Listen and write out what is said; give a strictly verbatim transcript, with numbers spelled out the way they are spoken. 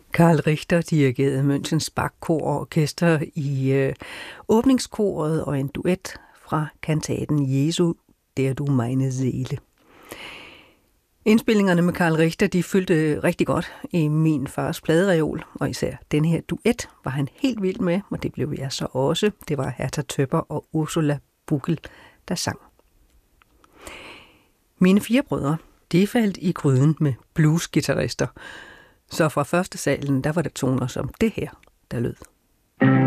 Karl Richter dirigerede Münchens Bachkor og orkester i øh, åbningskoret og en duet fra kantaten Jesu, der du meine Seele. Indspillingerne med Karl Richter, de fyldte rigtig godt i min fars pladereol, og især den her duet var han helt vild med, og det blev jeg så også. Det var Hertha Töpper og Ursula Buckel, der sang. Mine fire brødre, de faldt i gryden med bluesgitarrister, så fra første salen, der var der toner som det her, der lød.